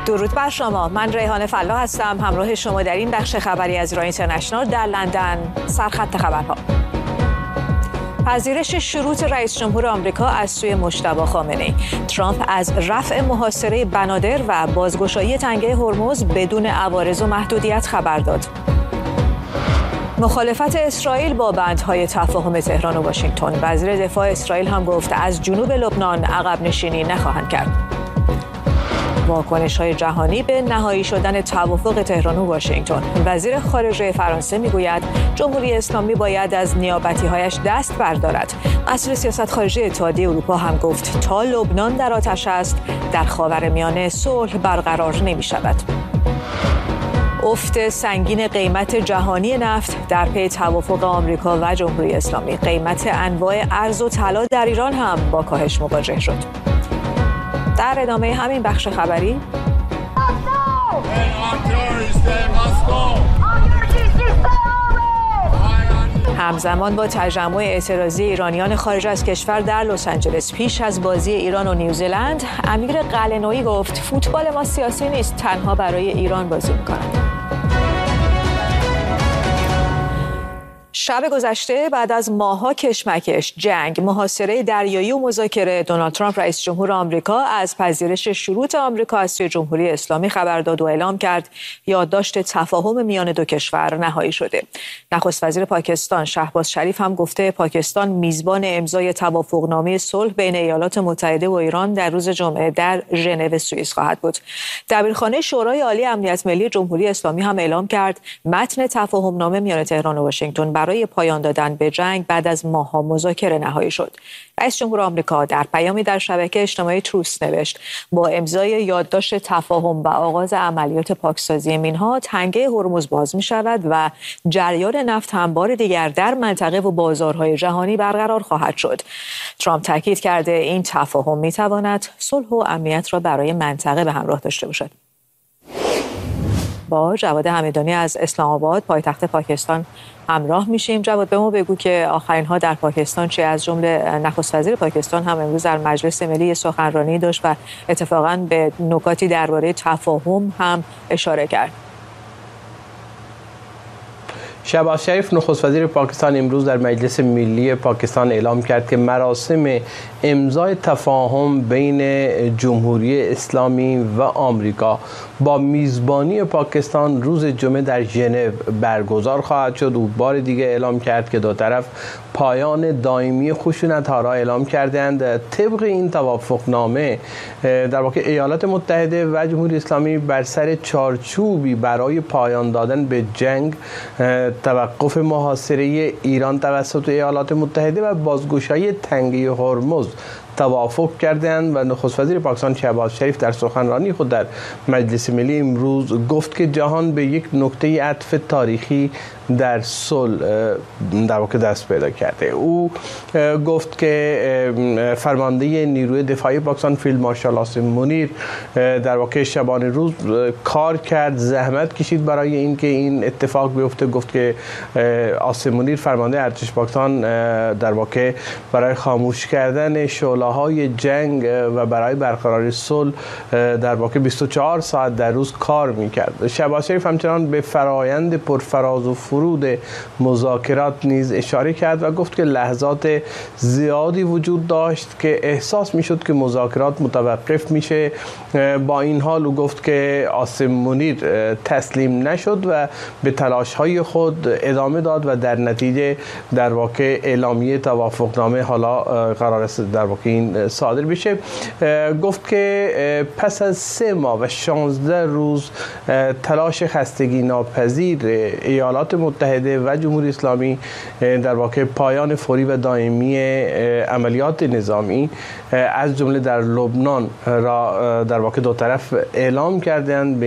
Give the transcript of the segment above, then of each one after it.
درود بر شما. من ریحانه فلاح هستم، همراه شما در این بخش خبری از ایران اینترنشنال در لندن. سرخط خبرها: پذیرش شروط رئیس جمهور آمریکا از سوی مجتبی خامنه‌ای. ترامپ از رفع محاصره بنادر و بازگشایی تنگه هرمز بدون عوارض و محدودیت خبر داد. مخالفت اسرائیل با بندهای تفاهم تهران و واشنگتن. وزیر دفاع اسرائیل هم گفت از جنوب لبنان عقب نشینی نخواهند کرد. واکنش‌های جهانی به نهایی شدن توافق تهران و واشنگتن. وزیر خارجه فرانسه میگوید جمهوری اسلامی باید از نیابتی‌هایش دست بردارد. مسئول سیاست خارجی اتحادیه اروپا هم گفت تا لبنان در آتش است، در خاورمیانه صلح برقرار نمی‌شود. افت سنگین قیمت جهانی نفت در پی توافق آمریکا و جمهوری اسلامی. قیمت انواع ارز و طلا در ایران هم با کاهش مواجه شد. در ادامه همین بخش خبری همزمان با تجمع اعتراضی ایرانیان خارج از کشور در لس آنجلس پیش از بازی ایران و نیوزلند، امیر قلعه‌نویی گفت فوتبال ما سیاسی نیست، تنها برای ایران بازی می‌کنند. شب گذشته بعد از ماه‌ها کشمکش، جنگ، محاصره دریایی و مذاکره، دونالد ترامپ رئیس جمهور آمریکا از پذیرش شروط آمریکا از سوی جمهوری اسلامی خبر داد و اعلام کرد یادداشت تفاهم میان دو کشور نهایی شده. نخست وزیر پاکستان شهباز شریف هم گفته پاکستان میزبان امضای توافقنامه صلح بین ایالات متحده و ایران در روز جمعه در ژنو سوئیس خواهد بود. دبیرخانه شورای عالی امنیت ملی جمهوری اسلامی هم اعلام کرد متن تفاهمنامه میان تهران و واشنگتن برای پایان دادن به جنگ بعد از ماه‌ها مذاکره نهایی شد. رئیس جمهور آمریکا در پیامی در شبکه اجتماعی تروس نوشت با امضای یادداشت تفاهم و آغاز عملیات پاکسازی مین‌ها تنگه هرمز باز می‌شود و جریان نفت هم بار دیگر در منطقه و بازارهای جهانی برقرار خواهد شد. ترامپ تاکید کرده این تفاهم می‌تواند صلح و امنیت را برای منطقه به همراه داشته باشد. با جواد حمیدانی از اسلام آباد پایتخت پاکستان همراه میشیم. جواد، به ما بگو که آخرین ها در پاکستان چه؟ از جمله نخست وزیر پاکستان هم امروز در مجلس ملی سخنرانی داشت و اتفاقاً به نکاتی درباره تفاهم هم اشاره کرد. شهباز شریف نخست وزیر پاکستان امروز در مجلس ملی پاکستان اعلام کرد که مراسم امضای تفاهم بین جمهوری اسلامی و آمریکا با میزبانی پاکستان روز جمعه در ژنو برگزار خواهد شد. او بار دیگه اعلام کرد که دو طرف پایان دائمی خشونت‌ها را اعلام کردند. طبق این توافقنامه در واقع ایالات متحده و جمهوری اسلامی بر سر چارچوبی برای پایان دادن به جنگ، توقف محاصره ایران توسط ایالات متحده و بازگشایی تنگه هرمز توافق کردند و نخست وزیر پاکستان شهباز شریف در سخنرانی خود در مجلس ملی امروز گفت که جهان به یک نقطه عطف تاریخی در صلح در واقع دست پیدا کرده. او گفت که فرمانده نیروی دفاعی پاکستان فیلد مارشال آسم منیر در واقع شبانه روز کار کرد، زحمت کشید برای اینکه این اتفاق بیفته. گفت که آسم منیر فرمانده ارتش پاکستان در واقع برای خاموش کردن شعله‌های جنگ و برای برقراری صلح در واقع 24 ساعت در روز کار می‌کرد. شهباز شریف همچنان به فرایند پرفراز و فرود مذاکرات نیز اشاره کرد و گفت که لحظات زیادی وجود داشت که احساس میشد که مذاکرات متوقف میشه. با این حال او گفت که آسم منیر تسلیم نشد و به تلاش‌های خود ادامه داد و در نتیجه در واقع اعلامیه توافقنامه حالا قرار است در واقع این صادر بشه. گفت که پس از 3 ماه و 16 روز تلاش خستگی ناپذیر ایالات متحده و جمهوری اسلامی در واقع پایان فوری و دائمی عملیات نظامی از جمله در لبنان را در واقع دو طرف اعلام کردند. به این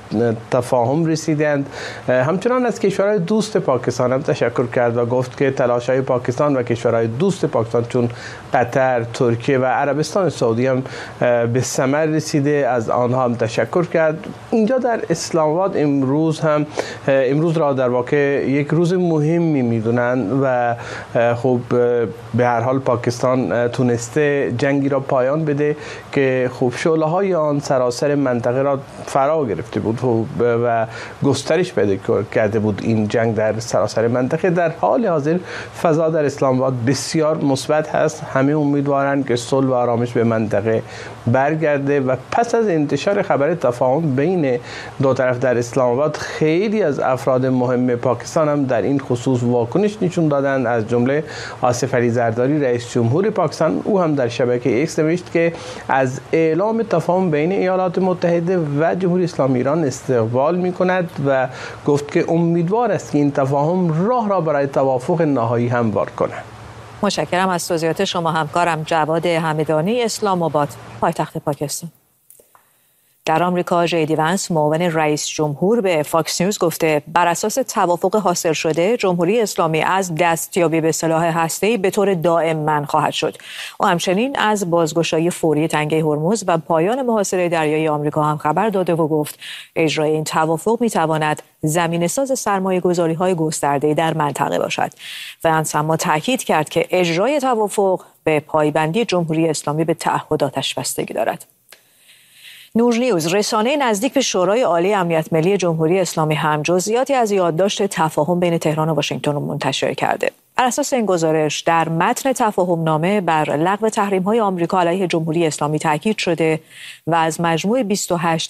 تفاهم رسیدند. همچنان از کشورهای دوست پاکستان هم تشکر کرد و گفت که تلاش‌های پاکستان و کشورهای دوست پاکستان چون قطر، ترکیه و عربستان سعودی هم به ثمر رسیده، از آنها هم تشکر کرد. اینجا در اسلام آباد امروز را در واقع یک روز مهمی میدونند و خب به هر حال پاکستان تونسته جنگی را پایان بده که خب شعله‌های آن سراسر منطقه را فرا گرفته بود و گسترش پیدا کرده بود. این جنگ در سراسر منطقه در حال حاضر فضا در اسلام آباد بسیار مثبت هست. همه امیدوارند که صلح و آرامش به منطقه برگرده و پس از انتشار خبر تفاهم بین دو طرف در اسلام آباد خیلی از افراد مهم پاکستان هم در این خصوص واکنش نشون دادند. از جمله آصف علی زرداری رئیس جمهور پاکستان، او هم در شبکه ایکس نوشت که از اعلام تفاهم بین ایالات متحده و جمهوری اسلامی ایران استقبال می‌کند و گفت که امیدوار است که این تفاهم راه را برای توافق نهایی هموار کند. متشکرم از توضیحات شما همکارم جواد همدانی، اسلام آباد، پایتخت پاکستان. در آمریکا جی دی ونس معاون رئیس جمهور به فاکس نیوز گفته بر اساس توافق حاصل شده جمهوری اسلامی از دستیابی به سلاح هسته‌ای به طور دائم منع خواهد شد. او همچنین از بازگشایی فوری تنگه هرمز و پایان محاصره دریایی آمریکا هم خبر داده و گفت اجرای این توافق میتواند زمینه‌ساز سرمایه‌گذاری‌های گسترده‌ای در منطقه باشد. ونس اما تاکید کرد که اجرای توافق به پایبندی جمهوری اسلامی به تعهداتش بستگی دارد. نور نیوز، رسانه نزدیک به شورای عالی امنیت ملی جمهوری اسلامی هم جزئیاتی از یادداشت تفاهم بین تهران و واشنگتن رو منتشر کرده. بر اساس این گزارش در متن تفاهم نامه بر لغو تحریم‌های آمریکا علیه جمهوری اسلامی تاکید شده و از مجموع 28